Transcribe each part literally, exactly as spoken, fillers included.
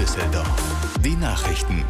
Düsseldorf. Die Nachrichten.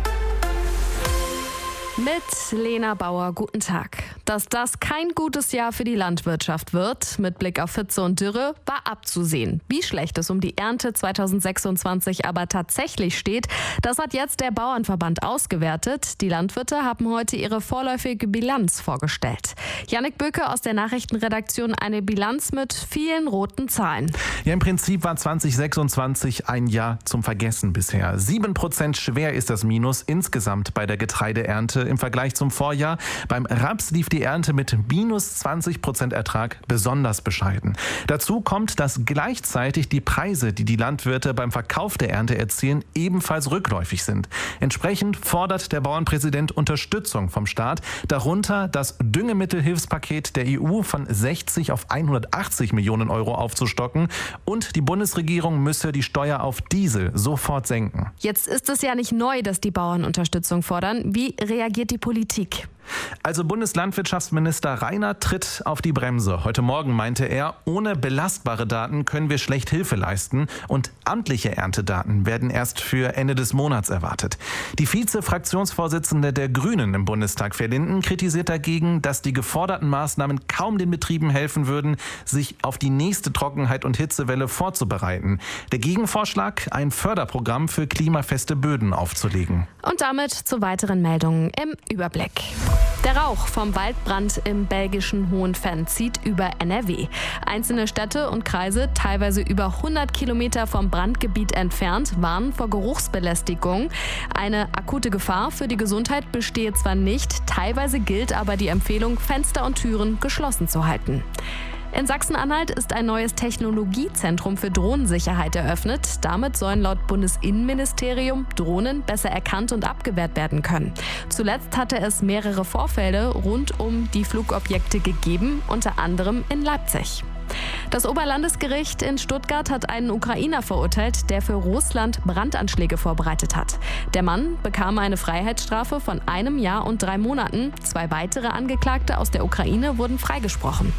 Mit Lena Bauer, guten Tag. Dass das kein gutes Jahr für die Landwirtschaft wird, mit Blick auf Hitze und Dürre, war abzusehen. Wie schlecht es um die Ernte zweitausendsechsundzwanzig aber tatsächlich steht, das hat jetzt der Bauernverband ausgewertet. Die Landwirte haben heute ihre vorläufige Bilanz vorgestellt. Jannik Böke aus der Nachrichtenredaktion, eine Bilanz mit vielen roten Zahlen. Ja, im Prinzip war zweitausendsechsundzwanzig ein Jahr zum Vergessen bisher. Sieben Prozent schwer ist das Minus insgesamt bei der Getreideernte im Vergleich zum Vorjahr. Beim Raps lief die Ernte mit minus zwanzig Prozent Ertrag besonders bescheiden. Dazu kommt, dass gleichzeitig die Preise, die die Landwirte beim Verkauf der Ernte erzielen, ebenfalls rückläufig sind. Entsprechend fordert der Bauernpräsident Unterstützung vom Staat, darunter das Düngemittelhilfspaket der E U von sechzig auf hundertachtzig Millionen Euro aufzustocken, und die Bundesregierung müsse die Steuer auf Diesel sofort senken. Jetzt ist es ja nicht neu, dass die Bauern Unterstützung fordern. Wie reagiert die Politik? Also Bundeslandwirtschaftsminister Rainer tritt auf die Bremse. Heute Morgen meinte er, ohne belastbare Daten können wir schlecht Hilfe leisten, und amtliche Erntedaten werden erst für Ende des Monats erwartet. Die Vize-Fraktionsvorsitzende der Grünen im Bundestag, Verlinden, kritisiert dagegen, dass die geforderten Maßnahmen kaum den Betrieben helfen würden, sich auf die nächste Trockenheit und Hitzewelle vorzubereiten. Der Gegenvorschlag, ein Förderprogramm für klimafeste Böden aufzulegen. Und damit zu weiteren Meldungen im Überblick. Der Rauch vom Waldbrand im belgischen Hohenfenn zieht über N R W. Einzelne Städte und Kreise, teilweise über hundert Kilometer vom Brandgebiet entfernt, warnen vor Geruchsbelästigung. Eine akute Gefahr für die Gesundheit bestehe zwar nicht, teilweise gilt aber die Empfehlung, Fenster und Türen geschlossen zu halten. In Sachsen-Anhalt ist ein neues Technologiezentrum für Drohnensicherheit eröffnet. Damit sollen laut Bundesinnenministerium Drohnen besser erkannt und abgewehrt werden können. Zuletzt hatte es mehrere Vorfälle rund um die Flugobjekte gegeben, unter anderem in Leipzig. Das Oberlandesgericht in Stuttgart hat einen Ukrainer verurteilt, der für Russland Brandanschläge vorbereitet hat. Der Mann bekam eine Freiheitsstrafe von einem Jahr und drei Monaten. Zwei weitere Angeklagte aus der Ukraine wurden freigesprochen.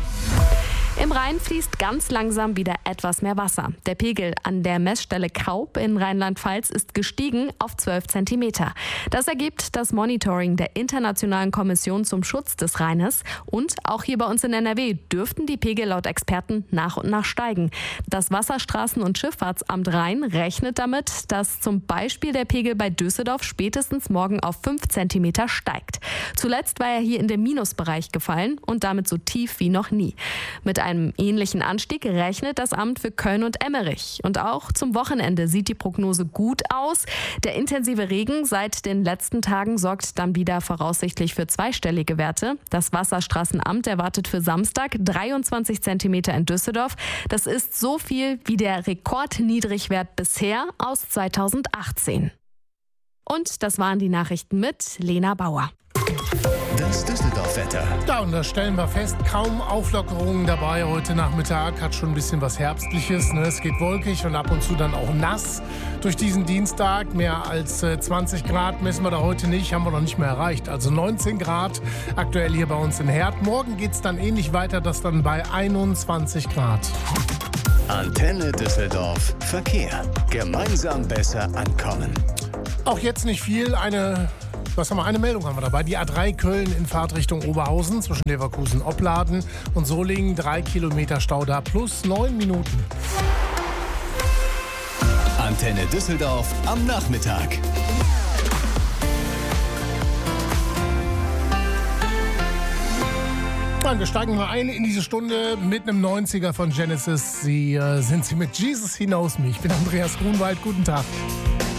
Im Rhein fließt ganz langsam wieder etwas mehr Wasser. Der Pegel an der Messstelle Kaub in Rheinland-Pfalz ist gestiegen auf zwölf Zentimeter. Das ergibt das Monitoring der Internationalen Kommission zum Schutz des Rheines. Und auch hier bei uns in N R W dürften die Pegel laut Experten nach und nach steigen. Das Wasserstraßen- und Schifffahrtsamt Rhein rechnet damit, dass zum Beispiel der Pegel bei Düsseldorf spätestens morgen auf fünf Zentimeter steigt. Zuletzt war er hier in den Minusbereich gefallen und damit so tief wie noch nie. Mit einem ähnlichen Anstieg rechnet das Amt für Köln und Emmerich. Und auch zum Wochenende sieht die Prognose gut aus. Der intensive Regen seit den letzten Tagen sorgt dann wieder voraussichtlich für zweistellige Werte. Das Wasserstraßenamt erwartet für Samstag dreiundzwanzig Zentimeter in Düsseldorf. Das ist so viel wie der Rekordniedrigwert bisher aus zweitausendachtzehn. Und das waren die Nachrichten mit Lena Bauer. Das Düsseldorf-Wetter. Ja, und da stellen wir fest, kaum Auflockerungen dabei heute Nachmittag. Hat schon ein bisschen was Herbstliches. Ne? Es geht wolkig und ab und zu dann auch nass durch diesen Dienstag. Mehr als äh, zwanzig Grad messen wir da heute nicht, haben wir noch nicht mehr erreicht. Also neunzehn Grad aktuell hier bei uns in Herd. Morgen geht es dann ähnlich weiter, das dann bei einundzwanzig Grad. Antenne Düsseldorf. Verkehr. Gemeinsam besser ankommen. Auch jetzt nicht viel. Eine... Was haben wir? Eine Meldung haben wir dabei. Die A drei Köln in Fahrtrichtung Oberhausen zwischen Leverkusen, Opladen und Solingen. Drei Kilometer Stau da plus neun Minuten. Antenne Düsseldorf am Nachmittag. Wir steigen mal ein in diese Stunde mit einem neunziger von Genesis. Sie äh, sind sie mit Jesus He Knows Me. Ich bin Andreas Grunwald. Guten Tag.